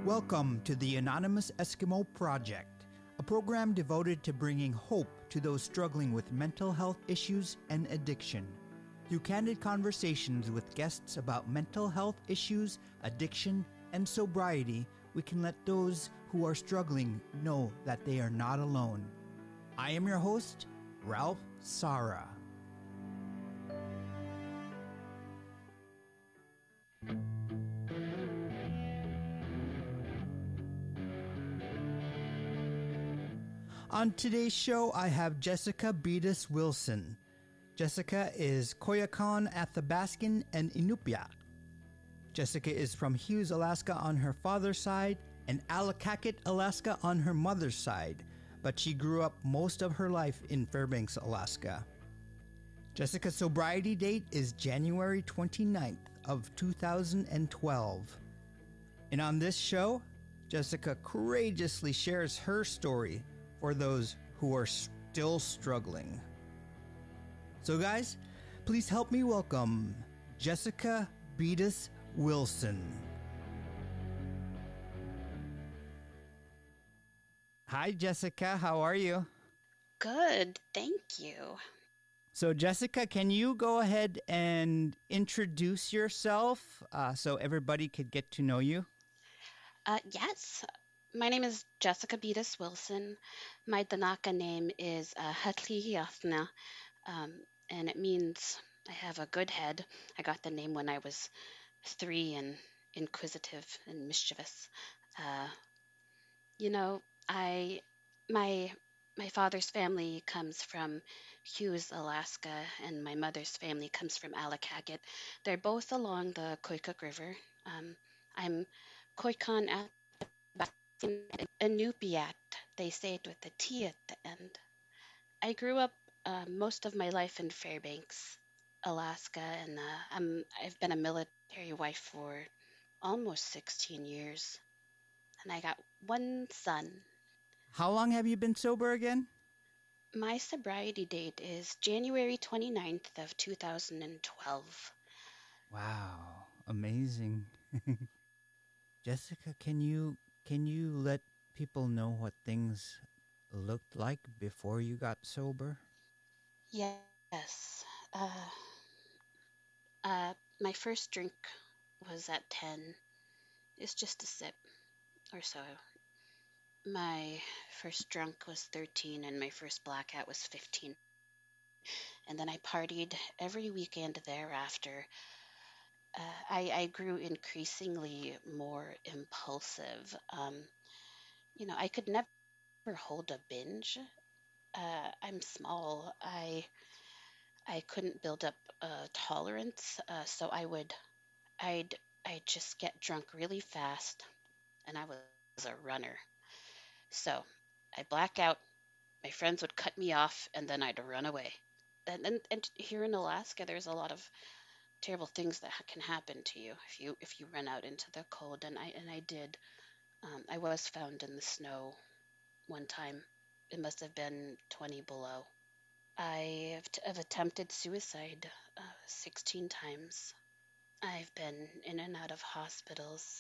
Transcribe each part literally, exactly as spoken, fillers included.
Welcome to the Anonymous Eskimo Project, a program devoted to bringing hope to those struggling with mental health issues and addiction. Through candid conversations with guests about mental health issues, addiction, and sobriety, we can let those who are struggling know that they are not alone. I am your host, Ralph Sara. On today's show, I have Jessica Beatus Wilson. Jessica is Koyukon Athabascan and Inupiaq. Jessica is from Hughes, Alaska on her father's side and Allakaket, Alaska on her mother's side, but she grew up most of her life in Fairbanks, Alaska. Jessica's sobriety date is January twenty-ninth of two thousand twelve. And on this show, Jessica courageously shares her story for those who are still struggling. So guys, please help me welcome Jessica Beatus Wilson. Hi Jessica, how are you? Good, thank you. So Jessica, can you go ahead and introduce yourself uh, so everybody could get to know you? Uh, yes, my name is Jessica Beatus Wilson. My Danaka name is uh, Hatli Yathna, um, and it means I have a good head. I got the name when I was three and inquisitive and mischievous. Uh, you know, I my my father's family comes from Hughes, Alaska, and my mother's family comes from Allakaket. They're both along the Koyukuk River. Um, I'm Koyukon Inupiat. They say it with a T at the end. I grew up uh, most of my life in Fairbanks, Alaska, and uh, I'm, I've been a military wife for almost sixteen years. And I got one son. How long have you been sober again? My sobriety date is January twenty-ninth of two thousand twelve. Wow, amazing. Jessica, can you can you let people know what things looked like before you got sober? Yes. Uh, uh, my first drink was at ten. It's just a sip or so. My first drunk was thirteen and my first blackout was fifteen. And then I partied every weekend thereafter. Uh, I, I grew increasingly more impulsive. Um, you know, I could never hold a binge. Uh, I'm small. I I couldn't build up a tolerance, uh, so I would I'd I'd just get drunk really fast, and I was a runner. So I'd black out. My friends would cut me off, and then I'd run away. And and, and here in Alaska, there's a lot of terrible things that can happen to you if you if you run out into the cold. And I and I did. Um, I was found in the snow one time. It must have been twenty below. I have, t- have attempted suicide uh, sixteen times. I've been in and out of hospitals.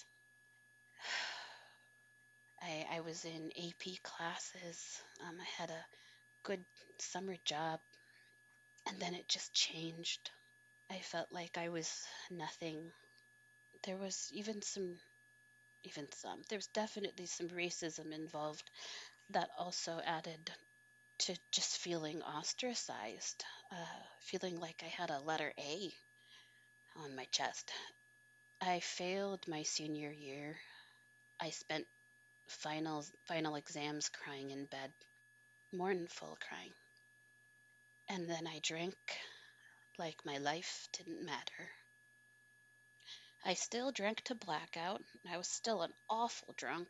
I, I was in A P classes. Um, I had a good summer job, and then it just changed. I felt like I was nothing. There was even some, even some, there was definitely some racism involved that also added to just feeling ostracized, uh, feeling like I had a letter A on my chest. I failed my senior year. I spent finals, final exams crying in bed, mournful crying. And then I drank like my life didn't matter. I still drank to blackout. I was still an awful drunk.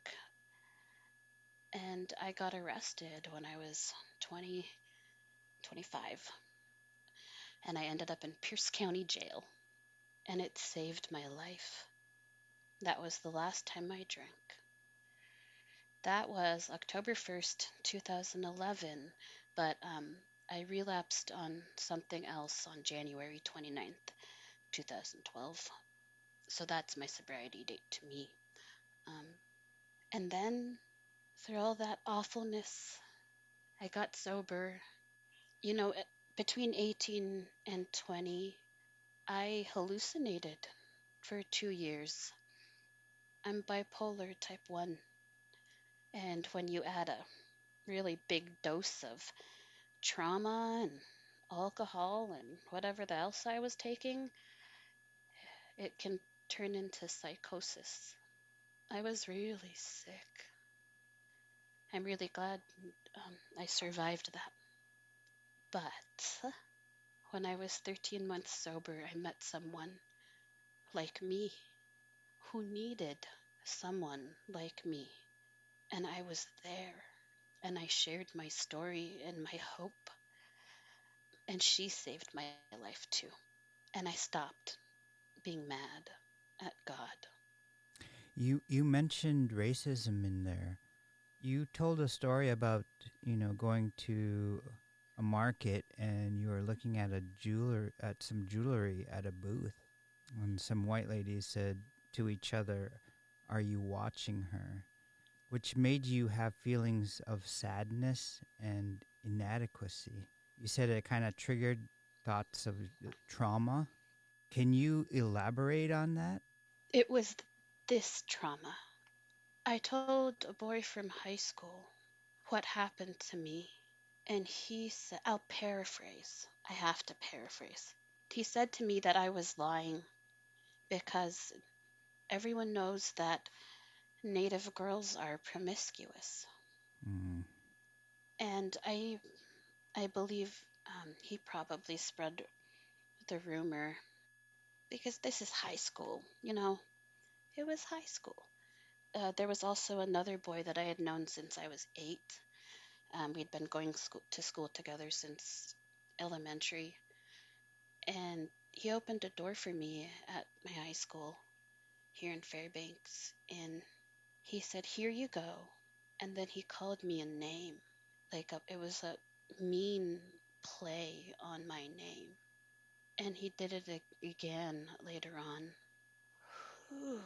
And I got arrested when I was twenty, twenty-five. And I ended up in Pierce County Jail. And it saved my life. That was the last time I drank. That was October first, two thousand eleven, but um, I relapsed on something else on January twenty-ninth, two thousand twelve. So that's my sobriety date to me. Um, And then, through all that awfulness, I got sober. You know, eh, between eighteen and twenty, I hallucinated for two years. I'm bipolar type one. And when you add a really big dose of trauma and alcohol and whatever else I was taking, it can turn into psychosis. I was really sick. I'm really glad um, I survived that. But when I was thirteen months sober, I met someone like me who needed someone like me. And I was there. And I shared my story and my hope. And she saved my life too. And I stopped being mad at God. You you mentioned racism in there. You told a story about, you know, going to a market and you were looking at a jeweler at some jewelry at a booth, and some white ladies said to each other, "Are you watching her?" Which made you have feelings of sadness and inadequacy. You said it kind of triggered thoughts of trauma. Can you elaborate on that? It was this trauma. I told a boy from high school what happened to me, and he said, I'll paraphrase. I have to paraphrase. He said to me that I was lying because everyone knows that Native girls are promiscuous. Mm. And I I believe um, he probably spread the rumor because this is high school, you know. It was high school. Uh, there was also another boy that I had known since I was eight. Um, we'd been going school, to school together since elementary. And he opened a door for me at my high school here in Fairbanks. And he said, Here you go. And then he called me a name. Like a, it was a mean play on my name. And he did it again later on. Whew.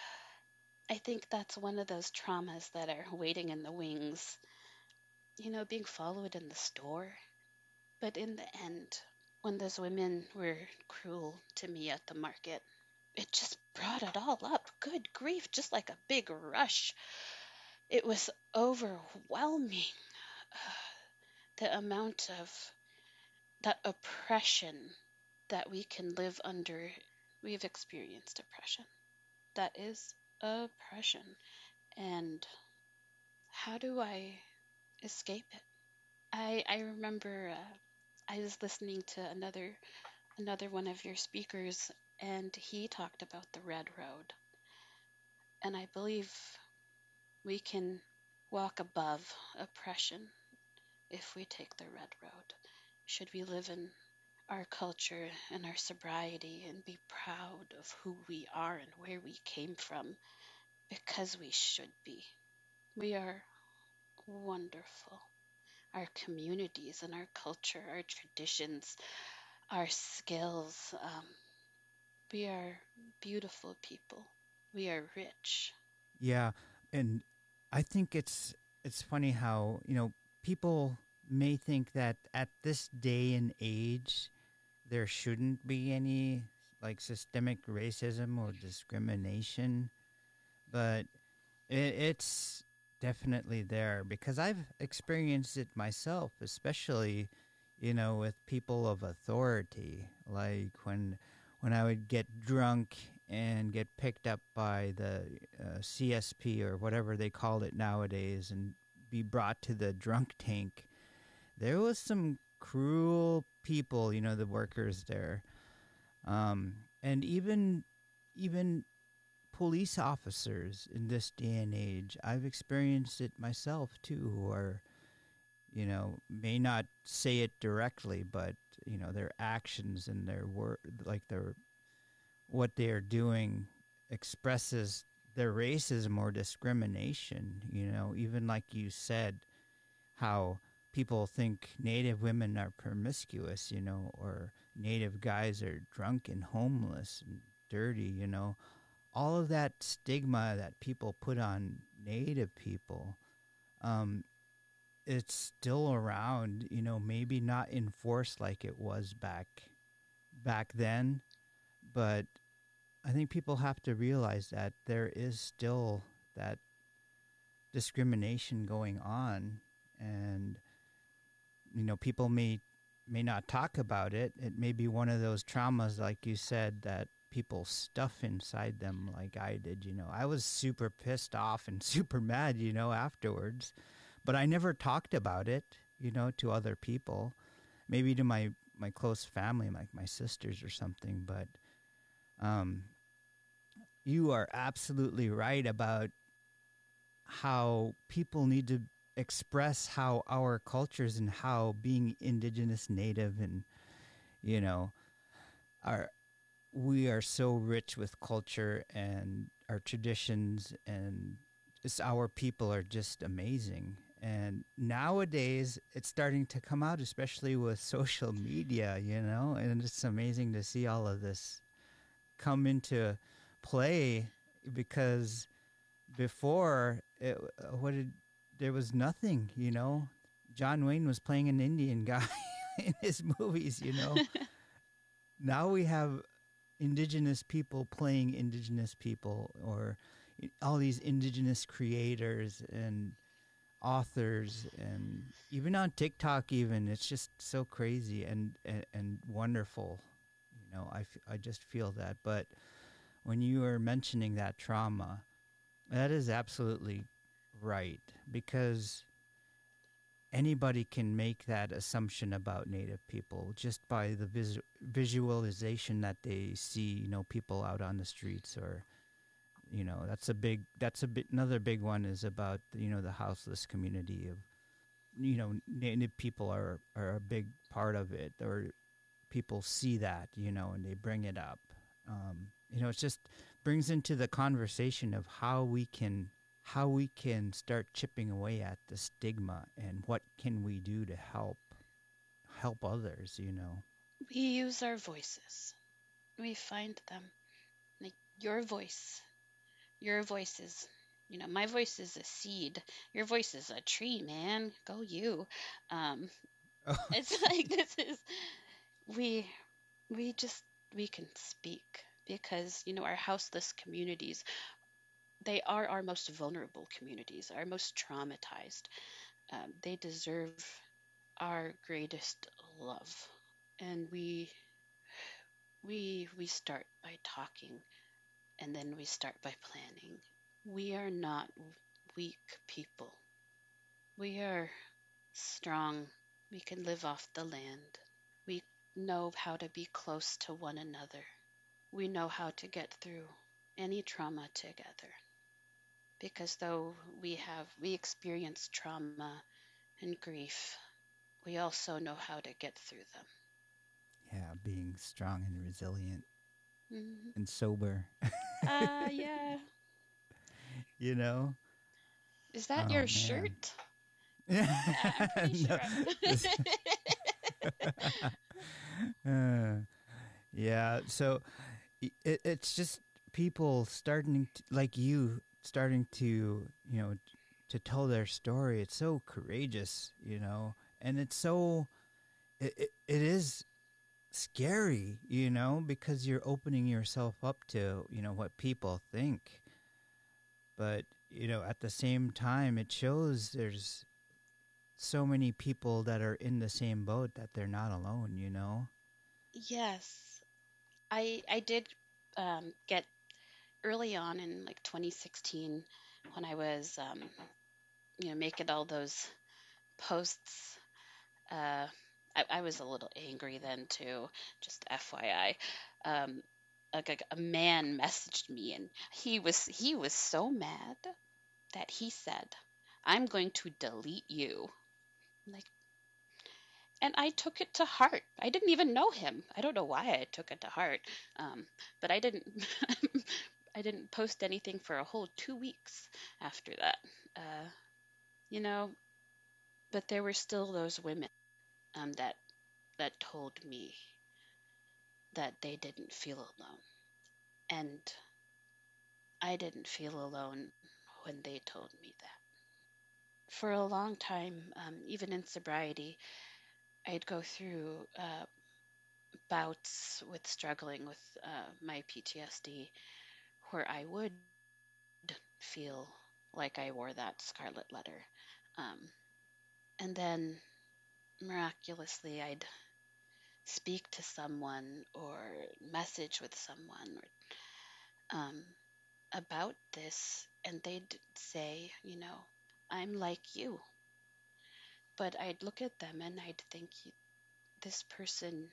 I think that's one of those traumas that are waiting in the wings. You know, being followed in the store. But in the end, when those women were cruel to me at the market, it just brought it all up. Good grief, just like a big rush. It was overwhelming. The amount of that oppression that we can live under. We've experienced oppression. That is oppression. And how do I escape it? I I remember uh, I was listening to another another one of your speakers, and he talked about the red road. And I believe we can walk above oppression if we take the red road. Should we live in our culture and our sobriety and be proud of who we are and where we came from, because we should be. We are wonderful. Our communities and our culture, our traditions, our skills. Um, we are beautiful people. We are rich. Yeah, and I think it's it's funny how, you know, people may think that at this day and age there shouldn't be any like systemic racism or discrimination, but it, it's definitely there because I've experienced it myself, especially, you know, with people of authority. Like when when I would get drunk and get picked up by the uh, C S P or whatever they called it nowadays and be brought to the drunk tank, there was some cruel people, you know, the workers there, um, and even even police officers in this day and age. I've experienced it myself too, who are, you know, may not say it directly, but you know, their actions and their word, like their what they are doing, expresses their racism or discrimination. You know, even like you said, how people think Native women are promiscuous, you know, or Native guys are drunk and homeless and dirty, you know. All of that stigma that people put on Native people, um, it's still around. You know, maybe not in force like it was back back then, but I think people have to realize that there is still that discrimination going on, and you know, people may may not talk about it. It may be one of those traumas, like you said, that people stuff inside them, like I did. You know, I was super pissed off and super mad, you know, afterwards, but I never talked about it, you know, to other people, maybe to my my close family, like my sisters or something. But um, you are absolutely right about how people need to express how our cultures and how being indigenous, native, and you know, are we are so rich with culture and our traditions, and just our people are just amazing. And nowadays it's starting to come out, especially with social media, you know, and it's amazing to see all of this come into play, because before it, uh, what did there was nothing, you know. John Wayne was playing an Indian guy in his movies, you know. Now we have indigenous people playing indigenous people, or all these indigenous creators and authors, and even on TikTok, even it's just so crazy and and, and wonderful, you know. I, f- I just feel that. But when you were mentioning that trauma, that is absolutely right, because anybody can make that assumption about Native people just by the vis- visualization that they see, you know, people out on the streets, or you know, that's a big that's a bit another big one is about, you know, the houseless community of, you know, Native people are are a big part of it, or people see that, you know, and they bring it up. Um, you know, it just brings into the conversation of how we can how we can start chipping away at the stigma, and what can we do to help help others, you know. We use our voices. We find them. Like your voice. Your voice is, you know, my voice is a seed. Your voice is a tree, man. Go you. Um, Oh, it's like this is we we just we can speak because you know our houseless communities, they are our most vulnerable communities, our most traumatized. Um, they deserve our greatest love, and we we we start by talking, and then we start by planning. We are not weak people. We are strong. We can live off the land. We know how to be close to one another. We know how to get through any trauma together. Because though we have we experience trauma and grief, we also know how to get through them. yeah, being strong and resilient Hmm. and sober. Uh yeah. You know. Is that Oh your man. shirt? Uh, I'm pretty No, sure. this, uh, yeah. So i- it, it's just people starting to, like you starting to, you know, to tell their story. It's so courageous, you know, and it's so it, it, it is scary, you know, because you're opening yourself up to, you know, what people think. But you know, at the same time, it shows there's so many people that are in the same boat, that they're not alone, you know. Yes. I I did um, get early on in like twenty sixteen when I was um, you know making all those posts. Uh, I, I was a little angry then too. Just F Y I. Um, like a, a man messaged me, and he was he was so mad that he said, "I'm going to delete you." Like, and I took it to heart. I didn't even know him. I don't know why I took it to heart, um, but I didn't. I didn't post anything for a whole two weeks after that. Uh, you know, but there were still those women um, that that told me that they didn't feel alone, and I didn't feel alone when they told me that. For a long time, um, even in sobriety, I'd go through uh, bouts with struggling with uh, my P T S D where I would feel like I wore that scarlet letter. Um, and then miraculously, I'd speak to someone or message with someone or, um, about this, and they'd say, you know, I'm like you. But I'd look at them and I'd think, this person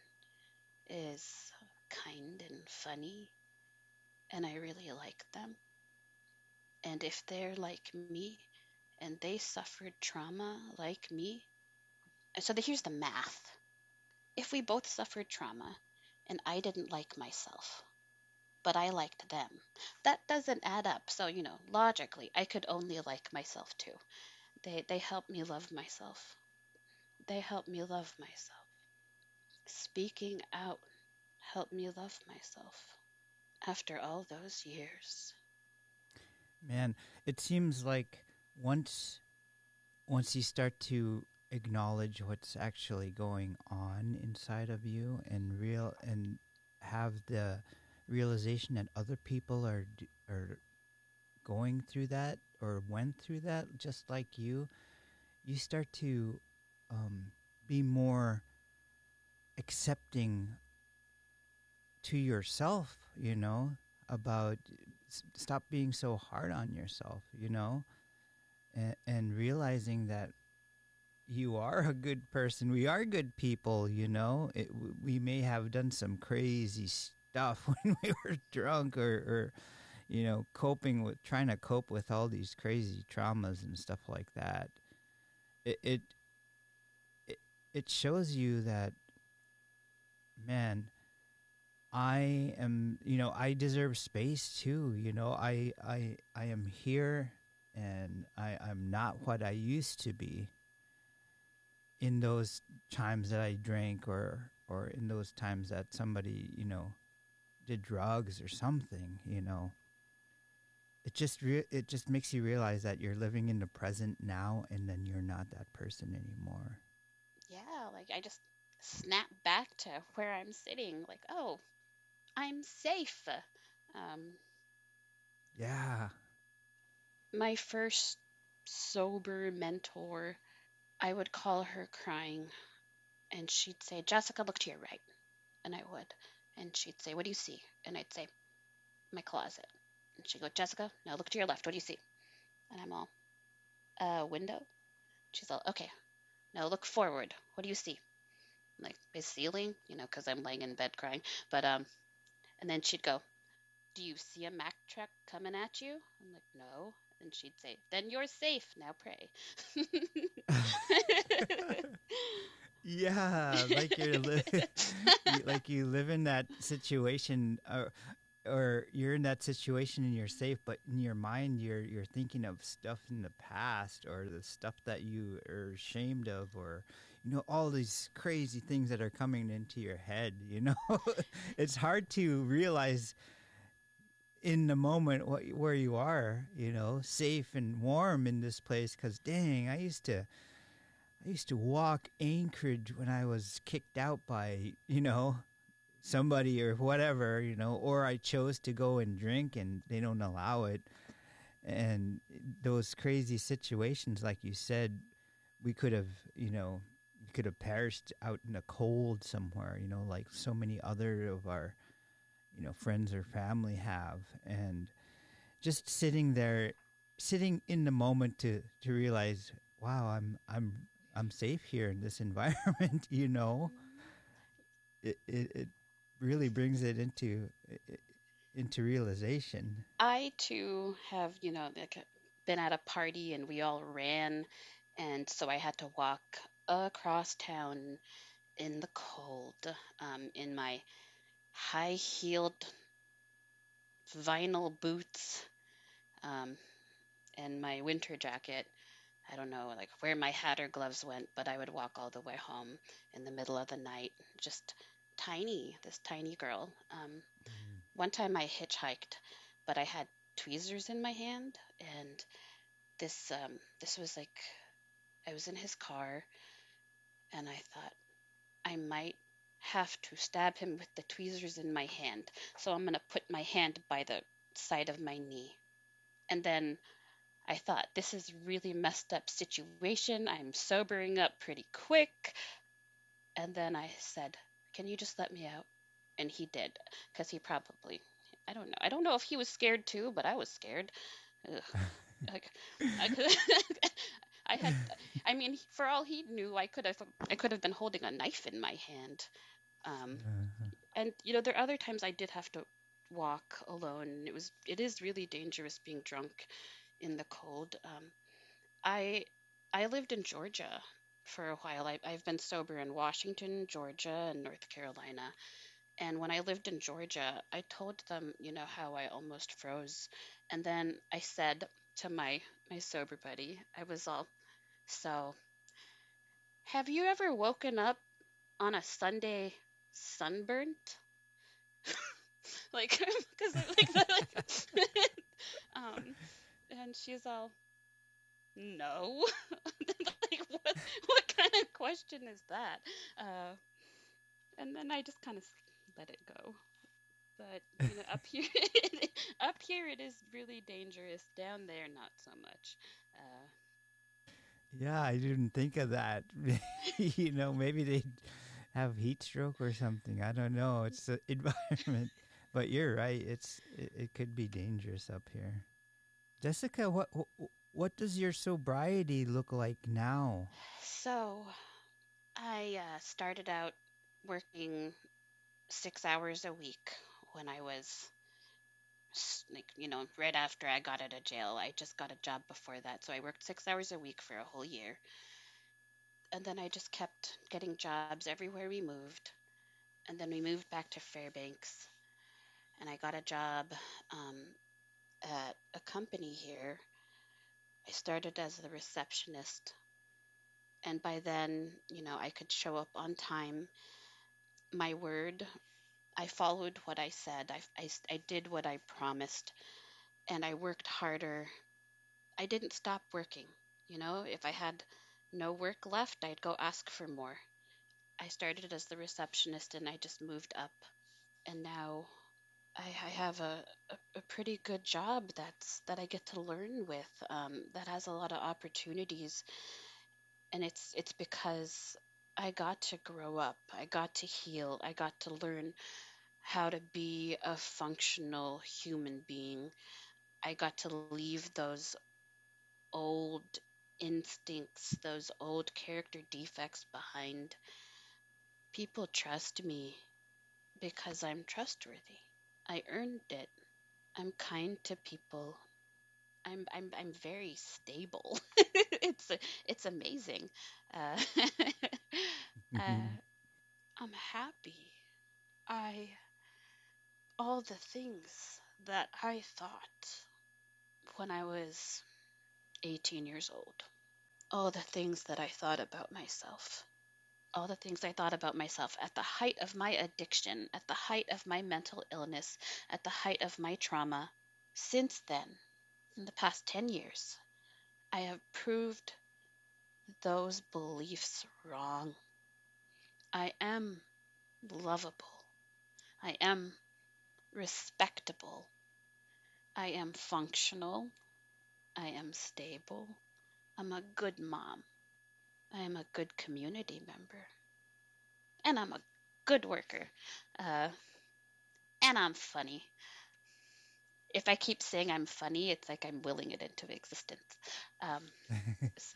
is kind and funny, and I really like them. And if they're like me and they suffered trauma like me, so the, here's the math. If we both suffered trauma and I didn't like myself, but I liked them, that doesn't add up. So, you know, logically, I could only like myself too. They, they help me love myself. They help me love myself. Speaking out helped me love myself after all those years. Man, it seems like once once you start to acknowledge what's actually going on inside of you and real and have the realization that other people are d- are going through that or went through that just like you, you start to um, be more accepting to yourself, you know, about s- stop being so hard on yourself, you know, and, and realizing that you are a good person. We are good people, you know. It, w- we may have done some crazy stuff when we were drunk or, or, you know, coping with trying to cope with all these crazy traumas and stuff like that. It it it, it shows you that, man, I am, you know, I deserve space too. You know, I I I am here and I I'm not what I used to be in those times that I drank or or in those times that somebody, you know, did drugs or something, you know. It just re- it just makes you realize that you're living in the present now and then you're not that person anymore. Yeah, like I just snap back to where I'm sitting, like, oh, I'm safe. Um, Yeah. my first sober mentor, I would call her crying, and she'd say, Jessica, look to your right. And I would. And she'd say, what do you see? And I'd say, my closet. And she'd go, Jessica, now look to your left. What do you see? And I'm all, a window? She's all, okay, now look forward. What do you see? I'm like, my ceiling, you know, because I'm laying in bed crying. But, um, and then she'd go, do you see a Mack truck coming at you? I'm like, no. And she'd say, then you're safe. Now pray. Yeah, like you're li- you, like you live in that situation, or or you're in that situation and you're safe, but in your mind you're you're thinking of stuff in the past or the stuff that you are ashamed of, or you know, all these crazy things that are coming into your head. You know, it's hard to realize in the moment what, where you are. You know, safe and warm in this place. Because dang, I used to I used to walk Anchorage when I was kicked out by, you know, somebody or whatever, you know, or I chose to go and drink and they don't allow it. And those crazy situations, like you said, we could have, you know, we could have perished out in the cold somewhere, you know, like so many other of our, you know, friends or family have. And just sitting there, sitting in the moment to, to realize, wow, I'm, I'm, I'm safe here in this environment, you know, it, it, it really brings it into into realization. I too have, you know, like been at a party and we all ran, and so I had to walk across town in the cold, um, in my high-heeled vinyl boots, um, and my winter jacket. I don't know, like where my hat or gloves went, but I would walk all the way home in the middle of the night, just tiny, this tiny girl. Um, one time I hitchhiked, but I had tweezers in my hand, and this um this was like I was in his car, and I thought I might have to stab him with the tweezers in my hand. So I'm going to put my hand by the side of my knee. And then I thought, this is really messed up situation. I'm sobering up pretty quick. And then I said, can you just let me out? And he did, because he probably, I don't know. I don't know if he was scared too, but I was scared. Ugh. Like, I could, I had, I mean, for all he knew, I could have, I could have been holding a knife in my hand. Um, Uh-huh. and you know, there are other times I did have to walk alone. It was, it is really dangerous being drunk in the cold. Um, I, I lived in Georgia for a while. I, I've been sober in Washington, Georgia, and North Carolina. And when I lived in Georgia, I told them, you know, how I almost froze. And then I said to my my sober buddy, I was all, so, have you ever woken up on a Sunday sunburnt? Like, because like, like um, and she's all, no. Like, what what kind of question is that? Uh, and then I just kind of let it go. But you know, up here, up here it is really dangerous. Down there, not so much. Uh, Yeah, I didn't think of that. You know, maybe they have heat stroke or something. I don't know. It's the environment. But you're right. It's it, it could be dangerous up here. Jessica, what wh- what does your sobriety look like now? so I uh, started out working six hours a week when I was like, you know, right after I got out of jail. I just got a job before that, so I worked six hours a week for a whole year, and then I just kept getting jobs everywhere we moved. And then we moved back to Fairbanks, and I got a job um, at a company here. I started as the receptionist, and by then, you know, I could show up on time. My word, I followed what I said. I, I, I did what I promised, and I worked harder. I didn't stop working. You know, if I had no work left, I'd go ask for more. I started as the receptionist, and I just moved up, and now I, I have a, a, a pretty good job that's that I get to learn with, um, that has a lot of opportunities, and it's it's because I got to grow up, I got to heal, I got to learn how to be a functional human being. I got to leave those old instincts, those old character defects behind. People trust me because I'm trustworthy. I earned it. I'm kind to people. I'm I'm I'm very stable. it's it's amazing. Uh, uh, I'm happy. I all the things that I thought when I was eighteen years old. All the things that I thought about myself. All the things I thought about myself at the height of my addiction, at the height of my mental illness, at the height of my trauma. Since then, in the past ten years, I have proved those beliefs wrong. I am lovable. I am respectable. I am functional. I am stable. I'm a good mom. I am a good community member. And I'm a good worker. Uh, and I'm funny. If I keep saying I'm funny, it's like I'm willing it into existence. Um, so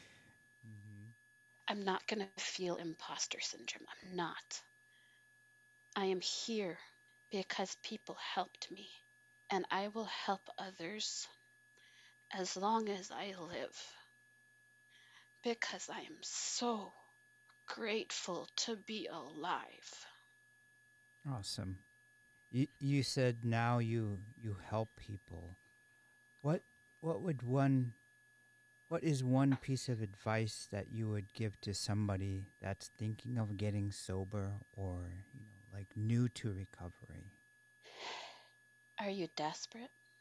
I'm not going to feel imposter syndrome. I'm not. I am here because people helped me, and I will help others as long as I live, because I am so grateful to be alive. Awesome. You you said now you you help people. What what would one what is one piece of advice that you would give to somebody that's thinking of getting sober or, you know, like new to recovery? Are you desperate?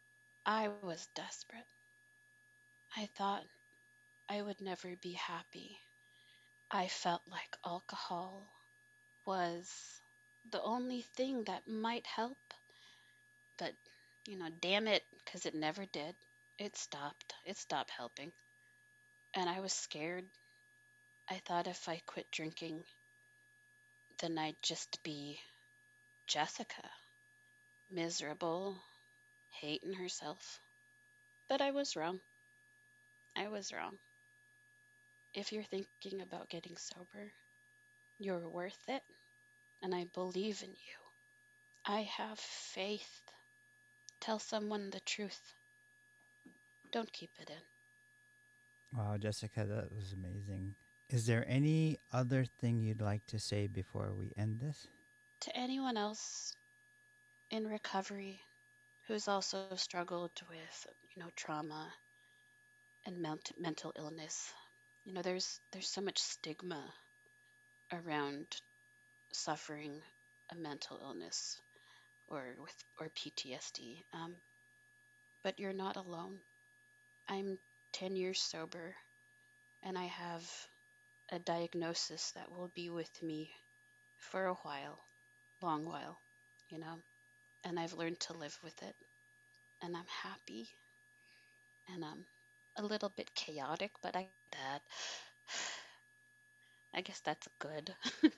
I was desperate. I thought I would never be happy. I felt like alcohol was the only thing that might help, but you know, damn it, because it never did. It stopped. It stopped helping. And I was scared. I thought if I quit drinking, then I'd just be Jessica, miserable, hating herself. But I was wrong. I was wrong. If you're thinking about getting sober, you're worth it, and I believe in you. I have faith. Tell someone the truth. Don't keep it in. Wow, Jessica, that was amazing. Is there any other thing you'd like to say before we end this? To anyone else in recovery who's also struggled with, you know, trauma and ment- mental illness, you know, there's there's so much stigma around suffering a mental illness or with or P T S D. Um, but you're not alone. I'm ten years sober, and I have a diagnosis that will be with me for a while, long while, you know, and I've learned to live with it, and I'm happy, and I'm a little bit chaotic, but I that I guess that's good.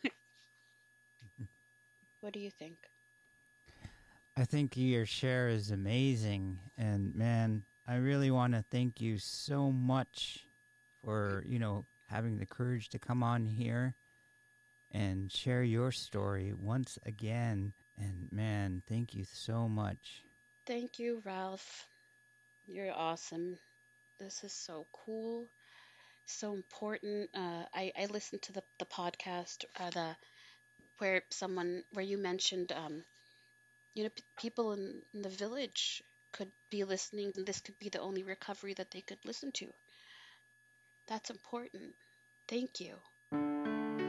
What do you think? I think your share is amazing. And man, I really want to thank you so much for, you know, having the courage to come on here and share your story once again. And man, thank you so much. Thank you, Ralph. You're awesome. This is so cool, so important. Uh, I I listened to the the podcast, uh, the where someone where you mentioned, um, you know, p- people in, in the village could be listening, and this could be the only recovery that they could listen to. That's important. Thank you.